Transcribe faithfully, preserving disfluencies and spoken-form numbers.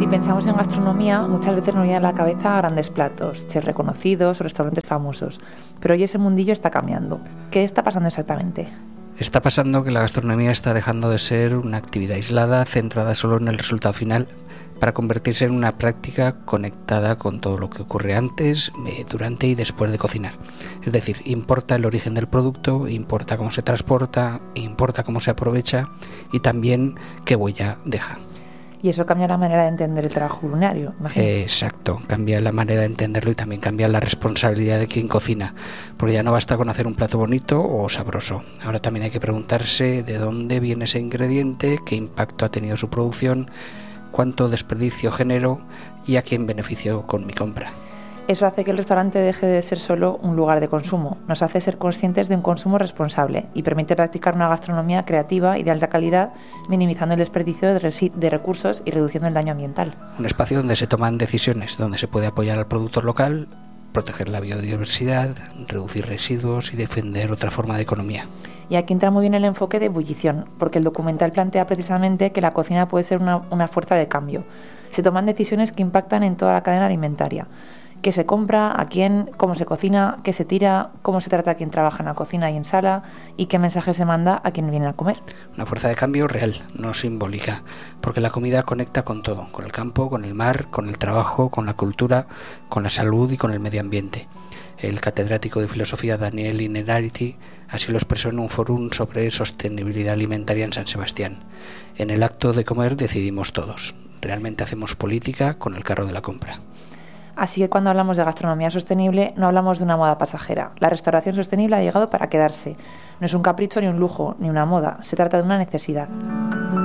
Si pensamos en gastronomía, muchas veces nos viene a la cabeza grandes platos, chefs reconocidos o restaurantes famosos. Pero hoy ese mundillo está cambiando. ¿Qué está pasando exactamente? Está pasando que la gastronomía está dejando de ser una actividad aislada, centrada solo en el resultado final, para convertirse en una práctica conectada con todo lo que ocurre antes, durante y después de cocinar. Es decir, importa el origen del producto, importa cómo se transporta, importa cómo se aprovecha y también qué huella deja. Y eso cambia la manera de entender el trabajo culinario, imagino. Exacto, cambia la manera de entenderlo y también cambia la responsabilidad de quien cocina, porque ya no basta con hacer un plato bonito o sabroso. Ahora también hay que preguntarse de dónde viene ese ingrediente, qué impacto ha tenido su producción, cuánto desperdicio genero y a quién beneficio con mi compra. Eso hace que el restaurante deje de ser solo un lugar de consumo, nos hace ser conscientes de un consumo responsable y permite practicar una gastronomía creativa y de alta calidad, minimizando el desperdicio de, resi- de recursos y reduciendo el daño ambiental. Un espacio donde se toman decisiones, donde se puede apoyar al productor local, proteger la biodiversidad, reducir residuos y defender otra forma de economía. Y aquí entra muy bien el enfoque de ebullición, porque el documental plantea precisamente que la cocina puede ser una, una fuerza de cambio. Se toman decisiones que impactan en toda la cadena alimentaria. Qué se compra, a quién, cómo se cocina, qué se tira, cómo se trata a quien trabaja en la cocina y en sala y qué mensaje se manda a quien viene a comer. Una fuerza de cambio real, no simbólica, porque la comida conecta con todo, con el campo, con el mar, con el trabajo, con la cultura, con la salud y con el medio ambiente. El catedrático de filosofía Daniel Innerarity así lo expresó en un fórum sobre sostenibilidad alimentaria en San Sebastián. En el acto de comer decidimos todos. Realmente hacemos política con el carro de la compra. Así que cuando hablamos de gastronomía sostenible no hablamos de una moda pasajera. La restauración sostenible ha llegado para quedarse. No es un capricho ni un lujo, ni una moda. Se trata de una necesidad.